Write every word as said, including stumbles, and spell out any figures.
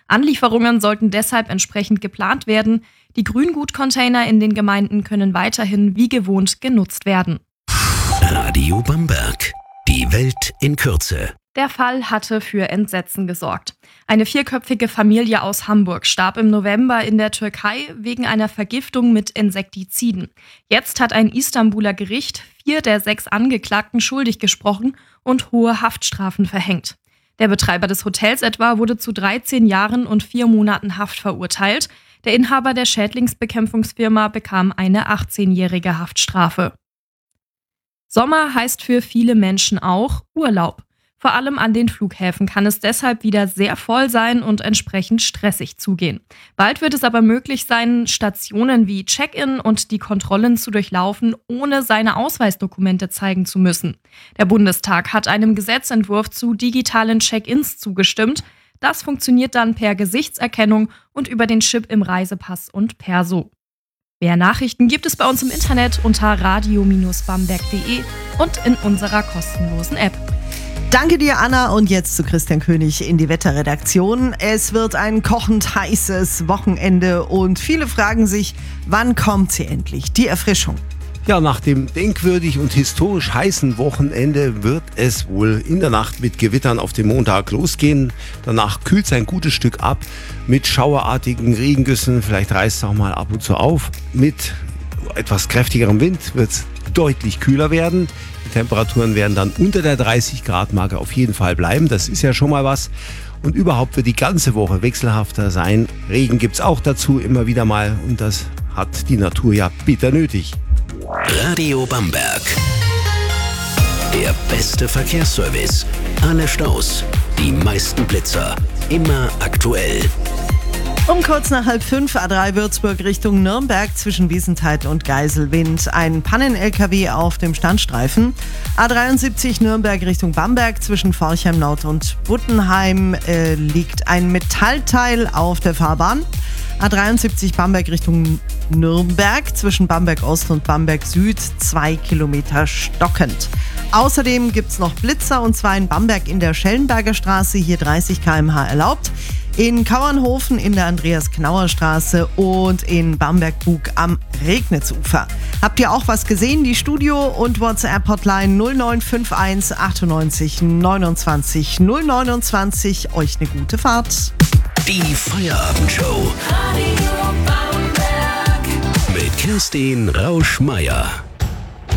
Anlieferungen sollten deshalb entsprechend geplant werden. Die Grüngutcontainer in den Gemeinden können weiterhin wie gewohnt genutzt werden. Radio Bamberg. Die Welt in Kürze. Der Fall hatte für Entsetzen gesorgt. Eine vierköpfige Familie aus Hamburg starb im November in der Türkei wegen einer Vergiftung mit Insektiziden. Jetzt hat ein Istanbuler Gericht vier der sechs Angeklagten schuldig gesprochen und hohe Haftstrafen verhängt. Der Betreiber des Hotels etwa wurde zu dreizehn Jahren und vier Monaten Haft verurteilt. Der Inhaber der Schädlingsbekämpfungsfirma bekam eine achtzehnjährige Haftstrafe. Sommer heißt für viele Menschen auch Urlaub. Vor allem an den Flughäfen kann es deshalb wieder sehr voll sein und entsprechend stressig zugehen. Bald wird es aber möglich sein, Stationen wie Check-in und die Kontrollen zu durchlaufen, ohne seine Ausweisdokumente zeigen zu müssen. Der Bundestag hat einem Gesetzentwurf zu digitalen Check-ins zugestimmt. Das funktioniert dann per Gesichtserkennung und über den Chip im Reisepass und Perso. Mehr Nachrichten gibt es bei uns im Internet unter radio Bindestrich bamberg punkt de und in unserer kostenlosen App. Danke dir, Anna. Und jetzt zu Christian König in die Wetterredaktion. Es wird ein kochend heißes Wochenende und viele fragen sich, wann kommt sie endlich, die Erfrischung? Ja, nach dem denkwürdig und historisch heißen Wochenende wird es wohl in der Nacht mit Gewittern auf den Montag losgehen. Danach kühlt es ein gutes Stück ab mit schauerartigen Regengüssen. Vielleicht reißt es auch mal ab und zu auf. Mit etwas kräftigerem Wind wird es deutlich kühler werden. Die Temperaturen werden dann unter der dreißig Grad Marke auf jeden Fall bleiben. Das ist ja schon mal was. Und überhaupt wird die ganze Woche wechselhafter sein. Regen gibt es auch dazu immer wieder mal. Und das hat die Natur ja bitter nötig. Radio Bamberg. Der beste Verkehrsservice. Alle Staus, die meisten Blitzer. Immer aktuell. Um kurz nach halb fünf, A drei Würzburg Richtung Nürnberg zwischen Wiesenthal und Geiselwind. Ein Pannen-L K W auf dem Standstreifen. A dreiundsiebzig Nürnberg Richtung Bamberg zwischen Forchheim Nord und Buttenheim äh, liegt ein Metallteil auf der Fahrbahn. A dreiundsiebzig Bamberg Richtung Nürnberg zwischen Bamberg Ost und Bamberg Süd zwei Kilometer stockend. Außerdem gibt es noch Blitzer und zwar in Bamberg in der Schellenberger Straße, hier dreißig Kilometer pro Stunde erlaubt. In Kauernhofen in der Andreas-Knauer-Straße und in Bamberg-Bug am Regnitzufer. Habt ihr auch was gesehen? Die Studio- und WhatsApp-Hotline null neun fünf eins achtundneunzig neunundzwanzig null neunundzwanzig. Euch eine gute Fahrt. Die Feierabendshow. Radio Bamberg. Mit Kerstin Rausch-Meier.